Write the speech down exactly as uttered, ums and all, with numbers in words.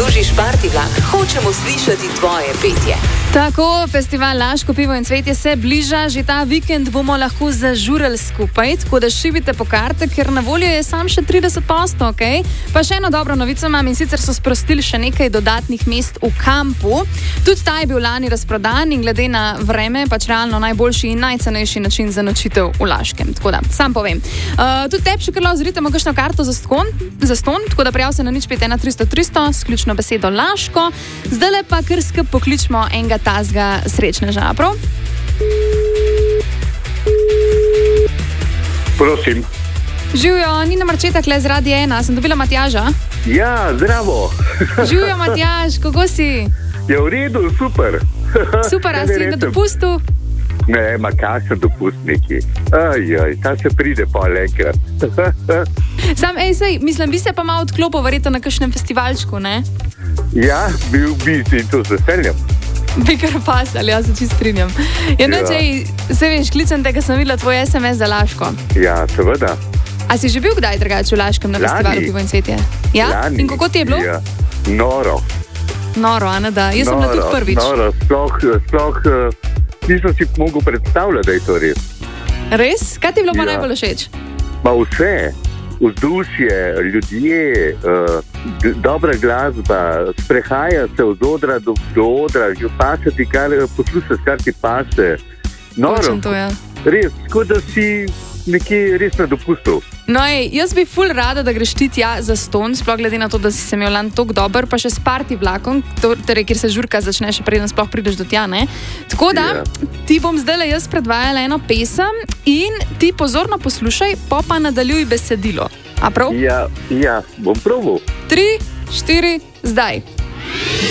zaslužiš party vlak, hočemo slišati tvoje petje. Tako, festival Laško pivo in cvetje se bliža, že ta vikend bomo lahko zažurali skupaj, tako da šibite po karte, ker na voljo je sam še trideset posto, ok? Pa še eno dobro novico imam in sicer so sprostili še nekaj dodatnih mest v kampu. Tudi ta je bil lani razprodan in glede na vreme pač realno najboljši in najcenejši način za nočitev v Laškem. Tako da, sam povem. Uh, tudi tebi še kar lahko zritemo kakšno karto za ston, za ston, tako da prijav se na nič pet ena tristo tristo, sključno besedo Laško. Zdajle pa kar skup pokličmo enega tazga srečneža, prav? Prosim. Živjo, Nina Marčetak le z Radia ena, sem dobila Matjaža. Ja, zdravo. Živjo, Matjaž, kako si? Je v redu, super. Super, a si na dopustu? Ne, ma kakšen dopust neki. Ajaj, ta se pride pa enkrat. Sam, ej, sej, mislim, bi se pa malo odklopil verjetno na kakšnem festivalčku, ne? Ja, bil bi in to z veseljem. Bi kar pasali, jaz se čist strinjam. Ja, no, če se veš, klicam te, ker sem videla tvoj es em es za Laško. Ja, seveda. A si že bil kdaj drugače v Laškem na Lani. festivalu Pivo in cvetje? Ja? Lani. In kako ti je bilo? Ja. Noro. Noro, a ne da. Jaz sem bila tudi prvič. Noro, sploh, sploh uh, nisem si mogel predstavljati, da je to res. Res? Kaj ti je bilo pa Ja. najbolj všeč? Ma vse, vzdušje, ljudje, uh, g- dobra glasba, sprehaja se od odra do, do odra, paše ti kar, poslušaš, kar ti paše. Noro, Točno to, ja. res, kot da si nekje res na dopustu. No, ej, jaz bi ful rada, da greš ti tja za ston, sploh glede na to, da si se imel lan tok dober, pa še s party vlakom, to- torej, kjer se žurka začne, še preden sploh prideš do tja, ne? Tako da, Ja. ti bom zdajle jaz predvajala eno pesem in ti pozorno poslušaj, pa pa nadaljuj besedilo. A prav? Ja, ja, bom probal. Tri, štiri, zdaj.